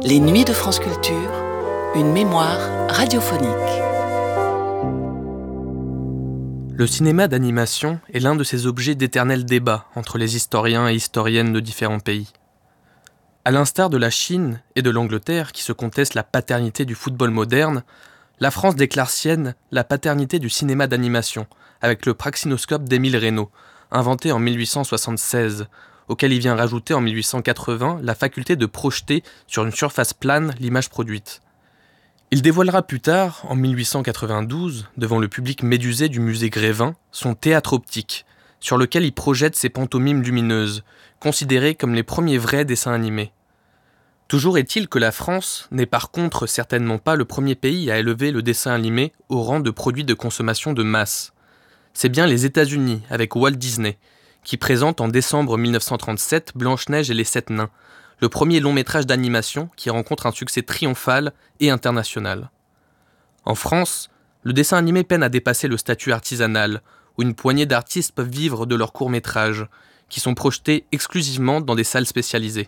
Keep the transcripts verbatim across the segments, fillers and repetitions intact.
Les Nuits de France Culture, une mémoire radiophonique. Le cinéma d'animation est l'un de ces objets d'éternel débat entre les historiens et historiennes de différents pays. À l'instar de la Chine et de l'Angleterre qui se contestent la paternité du football moderne, la France déclare sienne la paternité du cinéma d'animation avec le praxinoscope d'Émile Reynaud, inventé en mille huit cent soixante-seize, auquel il vient rajouter en mille huit cent quatre-vingts la faculté de projeter sur une surface plane l'image produite. Il dévoilera plus tard, en mille huit cent quatre-vingt-douze, devant le public médusé du musée Grévin, son théâtre optique, sur lequel il projette ses pantomimes lumineuses, considérées comme les premiers vrais dessins animés. Toujours est-il que la France n'est par contre certainement pas le premier pays à élever le dessin animé au rang de produit de consommation de masse. C'est bien les États-Unis, avec Walt Disney, qui présente en décembre mille neuf cent trente-sept Blanche-Neige et les Sept Nains, le premier long métrage d'animation qui rencontre un succès triomphal et international. En France, le dessin animé peine à dépasser le statut artisanal, où une poignée d'artistes peuvent vivre de leurs courts-métrages, qui sont projetés exclusivement dans des salles spécialisées.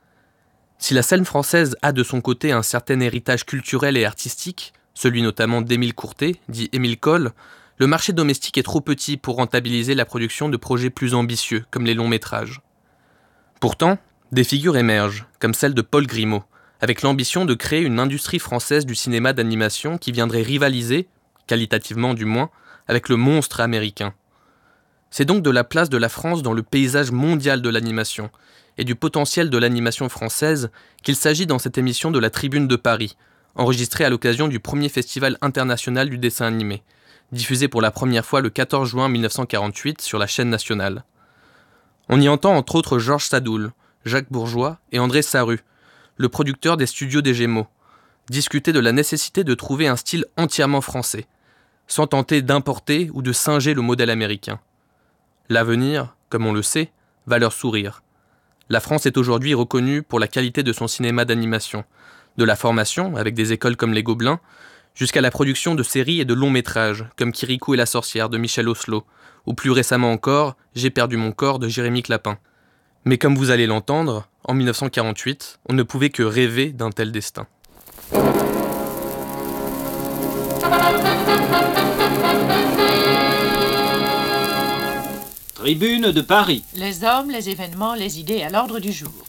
Si la scène française a de son côté un certain héritage culturel et artistique, celui notamment d'Émile Courtet, dit Émile Coll, le marché domestique est trop petit pour rentabiliser la production de projets plus ambitieux, comme les longs métrages. Pourtant, des figures émergent, comme celle de Paul Grimaud, avec l'ambition de créer une industrie française du cinéma d'animation qui viendrait rivaliser, qualitativement du moins, avec le monstre américain. C'est donc de la place de la France dans le paysage mondial de l'animation, et du potentiel de l'animation française qu'il s'agit dans cette émission de la Tribune de Paris, enregistrée à l'occasion du premier Festival international du dessin animé, diffusé pour la première fois le quatorze juin mille neuf cent quarante-huit sur la chaîne nationale. On y entend entre autres Georges Sadoul, Jacques Bourgeois et André Sarru, le producteur des studios des Gémeaux, discuter de la nécessité de trouver un style entièrement français, sans tenter d'importer ou de singer le modèle américain. L'avenir, comme on le sait, va leur sourire. La France est aujourd'hui reconnue pour la qualité de son cinéma d'animation, de la formation, avec des écoles comme les Gobelins, jusqu'à la production de séries et de longs métrages, comme Kirikou et la sorcière de Michel Oslo, ou plus récemment encore, J'ai perdu mon corps de Jérémy Clapin. Mais comme vous allez l'entendre, en mille neuf cent quarante-huit, on ne pouvait que rêver d'un tel destin. Tribune de Paris. Les hommes, les événements, les idées à l'ordre du jour.